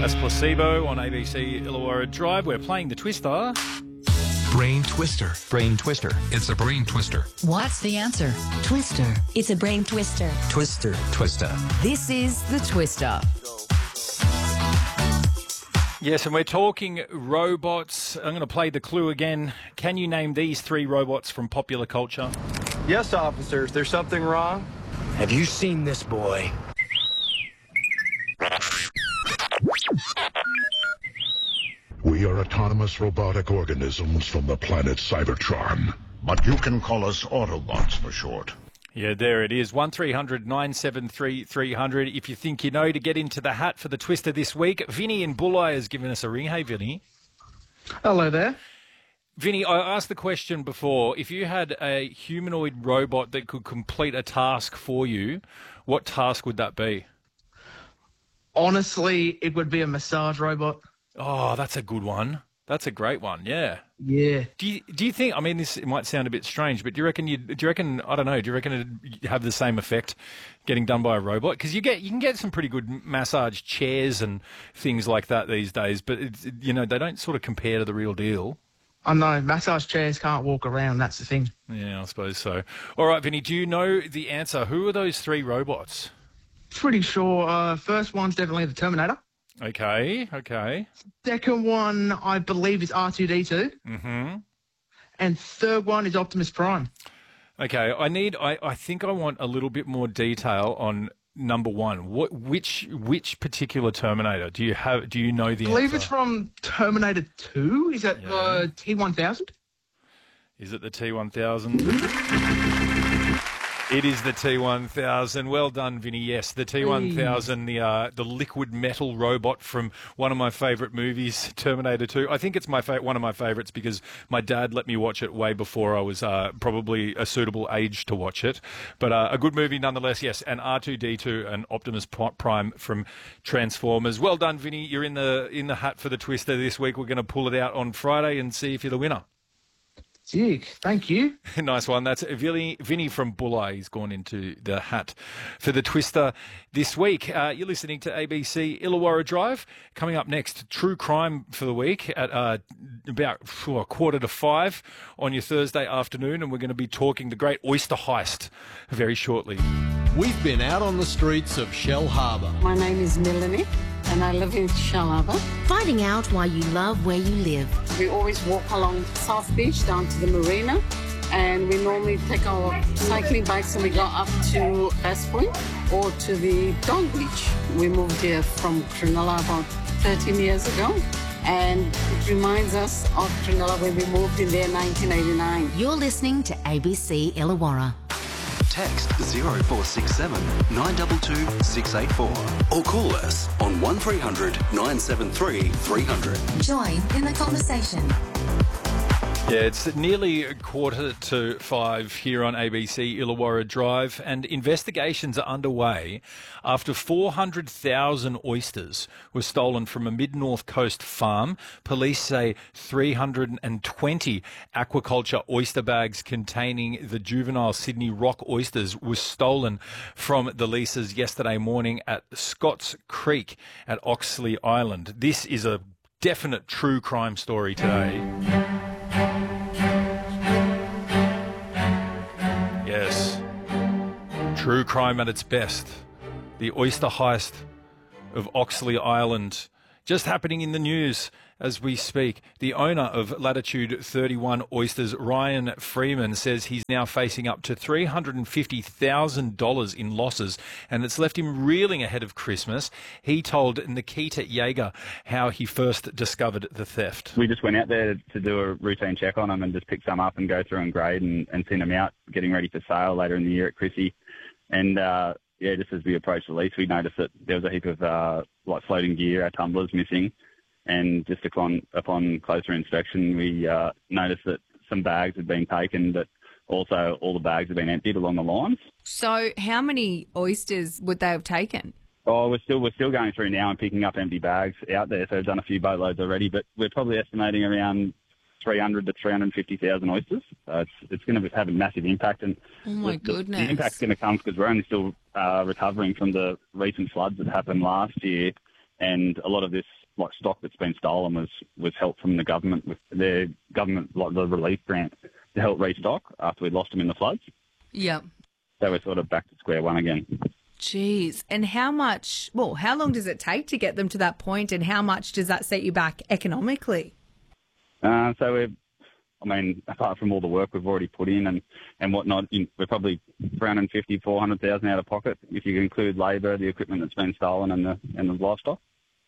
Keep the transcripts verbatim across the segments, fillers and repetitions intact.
That's Placebo on A B C Illawarra Drive. We're playing the Twister. Brain Twister. Brain Twister. It's a brain twister. What's the answer? Twister. It's a brain twister. Twister. Twister. This is the Twister. Yes, and we're talking robots. I'm going to play the clue again. Can you name these three robots from popular culture? Yes, officers. There's something wrong? Have you seen this boy? We are autonomous robotic organisms from the planet Cybertron. But you can call us Autobots for short. Yeah, there it is. one three hundred nine seven three three hundred. If you think you know, to get into the hat for the Twister this week. Vinny in Bulli has given us a ring. Hey, Vinny. Hello there. Vinny, I asked the question before. If you had a humanoid robot that could complete a task for you, what task would that be? Honestly, it would be a massage robot. Oh, that's a good one. That's a great one. Yeah. Yeah. Do you do you think? I mean, this might sound a bit strange, but do you reckon you do you reckon I don't know? Do you reckon it'd have the same effect getting done by a robot? Because you get you can get some pretty good massage chairs and things like that these days, but it's, you know, they don't sort of compare to the real deal. I know, massage chairs can't walk around. That's the thing. Yeah, I suppose so. All right, Vinny, do you know the answer? Who are those three robots? Pretty sure. Uh, first one's definitely the Terminator. Okay, okay. Second one, I believe, is R two D two. Mm-hmm. And third one is Optimus Prime. Okay, I need. I, I think I want a little bit more detail on number one. What which which particular Terminator do you have? Do you know the? I believe answer? it's from Terminator two. Is that Yeah. uh, T one thousand? Is it the T one thousand? It is the T one thousand. Well done, Vinny. Yes, the T one thousand, the uh, the liquid metal robot from one of my favourite movies, Terminator two. I think it's my fa- one of my favourites because my dad let me watch it way before I was uh, probably a suitable age to watch it. But uh, a good movie nonetheless, yes. And R two D two and Optimus Prime from Transformers. Well done, Vinny. You're in the in the hat for the Twister this week. We're going to pull it out on Friday and see if you're the winner. Jig, thank you. Nice one. That's Vinny, Vinny from Bulli. He's gone into the hat for the Twister this week. Uh, you're listening to A B C Illawarra Drive. Coming up next, true crime for the week at uh, about oh, a quarter to five on your Thursday afternoon, and we're going to be talking the great oyster heist very shortly. We've been out on the streets of Shell Harbour. My name is Melanie and I live in Shell Harbour. Finding out why you love where you live. We always walk along South Beach down to the marina, and we normally take our cycling bikes and we go up to Bass Point or to the Dog Beach. We moved here from Cronulla about thirteen years ago, and it reminds us of Cronulla when we moved in there in nineteen eighty-nine. You're listening to A B C Illawarra. Text zero four six seven nine two two six eight four or call us on one three hundred nine seven three three hundred. Join in the conversation. Yeah, it's nearly a quarter to five here on A B C Illawarra Drive, and investigations are underway after four hundred thousand oysters were stolen from a mid-north coast farm. Police say three hundred twenty aquaculture oyster bags containing the juvenile Sydney rock oysters were stolen from the leases yesterday morning at Scotts Creek at Oxley Island. This is a definite true crime story today. Yes, true crime at its best. The oyster heist of Oxley Island, just happening in the news as we speak. The owner of Latitude thirty-one Oysters, Ryan Freeman, says he's now facing up to three hundred fifty thousand dollars in losses, and it's left him reeling ahead of Christmas. He told Nikita Yeager how he first discovered the theft. We just went out there to do a routine check on them and just pick some up and go through and grade and, and send them out, getting ready for sale later in the year at Chrissy. And, uh, yeah, just as we approached the lease, we noticed that there was a heap of, uh, like floating gear, our tumblers missing. And just upon, upon closer inspection, we uh, noticed that some bags had been taken, but also all the bags had been emptied along the lines. So how many oysters would they have taken? Oh, we're still we're still going through now and picking up empty bags out there. So we've done a few boatloads already, but we're probably estimating around three hundred to three hundred fifty thousand oysters. So it's it's going to have a massive impact. And oh my the, goodness, the impact's going to come because we're only still uh, recovering from the recent floods that happened last year. and a lot of this like stock that's been stolen was, was help from the government with their government, like the relief grant to help restock after we lost them in the floods. Yep. So we're sort of back to square one again. Jeez. And how much, well, how long does it take to get them to that point, and how much does that set you back economically? Uh, so we're, I mean, apart from all the work we've already put in and, and whatnot, we're probably three hundred fifty thousand, four hundred thousand out of pocket if you include labour, the equipment that's been stolen, and the and the livestock.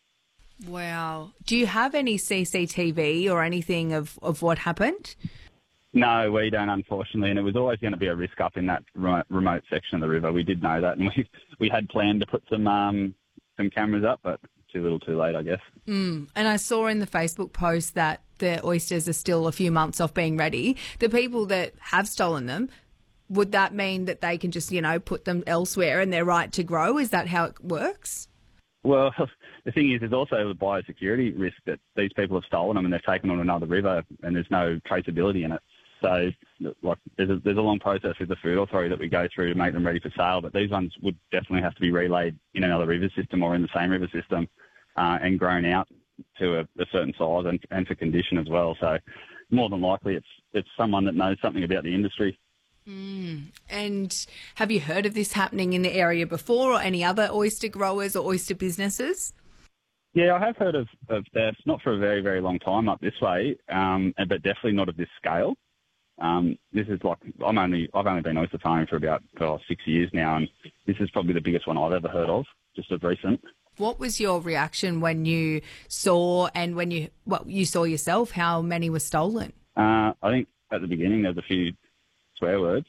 Wow. Do you have any C C T V or anything of, of what happened? No, we don't, unfortunately, and it was always going to be a risk up in that remote, remote section of the river. We did know that, and we we had planned to put some um, some cameras up, but too little too late, I guess. Mm. And I saw in the Facebook post that the oysters are still a few months off being ready. The people that have stolen them, would that mean that they can just, you know, put them elsewhere and they're right to grow? Is that how it works? Well, the thing is, there's also a biosecurity risk that these people have stolen them and they've taken on another river and there's no traceability in it. So, like, there's a, there's a long process with the Food Authority that we go through to make them ready for sale, but these ones would definitely have to be relayed in another river system or in the same river system uh, and grown out to a, a certain size and, and for condition as well. So, more than likely, it's it's someone that knows something about the industry. Mm. And have you heard of this happening in the area before, or any other oyster growers or oyster businesses? Yeah, I have heard of, of thefts, not for a very, very long time up this way, um, but definitely not of this scale. Um, this is like, I'm only, I've only been oyster farming for about oh, six years now, and this is probably the biggest one I've ever heard of, just of recent. What was your reaction when you saw, and when you, well, you saw yourself, how many were stolen? Uh, I think at the beginning there was a few swear words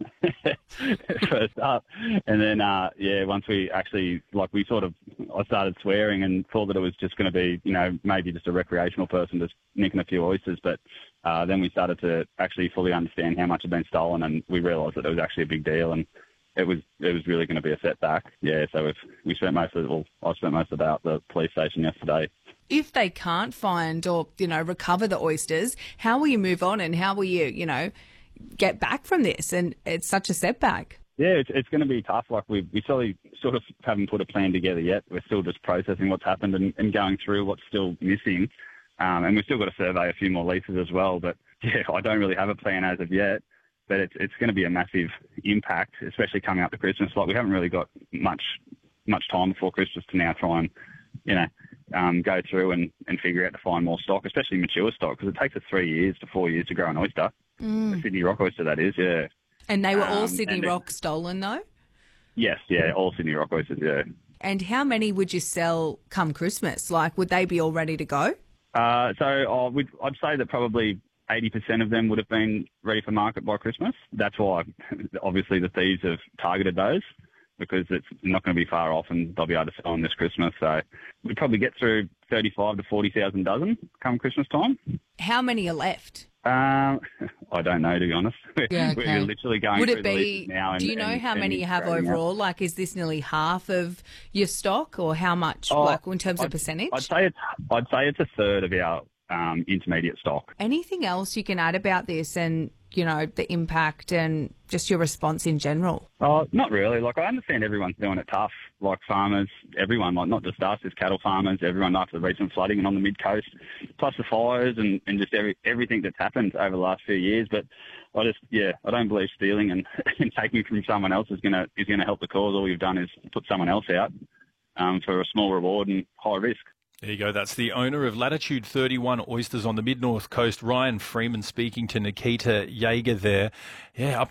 first up, and then uh yeah once we actually, like, we sort of I started swearing and thought that it was just going to be, you know, maybe just a recreational person just nicking a few oysters, but uh then we started to actually fully understand how much had been stolen, and we realised that it was actually a big deal, and it was it was really going to be a setback. Yeah, so if we spent most of well I spent most of the day at the police station yesterday. If they can't find or, you know, recover the oysters, how will you move on, and how will you, you know, get back from this? And it's such a setback. Yeah, it's, it's going to be tough. Like, we we still sort of haven't put a plan together yet. We're still just processing what's happened and, and going through what's still missing. Um, and we've still got to survey a few more leases as well. But yeah, I don't really have a plan as of yet. But it's it's going to be a massive impact, especially coming up to Christmas. Like, we haven't really got much much time before Christmas to now try and, you know, um, go through and, and figure out to find more stock, especially mature stock, because it takes us three years to four years to grow an oyster. Mm. A Sydney Rock oyster, that is, yeah. And they were all Um, Sydney and it- Rock stolen, though? Yes, yeah, all Sydney Rock oysters, yeah. And how many would you sell come Christmas? Like, would they be all ready to go? Uh, so uh, we'd, I'd say that probably eighty percent of them would have been ready for market by Christmas. That's why, obviously, the thieves have targeted those, because it's not going to be far off and they'll be able to sell them this Christmas. So we'd probably get through thirty-five to forty thousand dozen come Christmas time. How many are left? Um, I don't know, to be honest. Yeah, We're okay. literally going Would through it the be, leases now. And, do you know and- how and many you have grading out. overall? Like, is this nearly half of your stock, or how much, Oh, like, in terms I'd- of percentage? I'd say it's I'd say it's a third of our um, intermediate stock. Anything else you can add about this and, you know, the impact and just your response in general? Oh, not really. Like, I understand everyone's doing it tough, like farmers, everyone, like not just us, as cattle farmers, everyone after the recent flooding and on the mid-coast, plus the fires and, and just every, everything that's happened over the last few years. But I just, yeah, I don't believe stealing and, and taking from someone else is going to is gonna help the cause. All we've done is put someone else out um, for a small reward and high risk. There you go. That's the owner of Latitude thirty-one Oysters on the mid-north coast, Ryan Freeman, speaking to Nikita Jaeger there. Yeah, up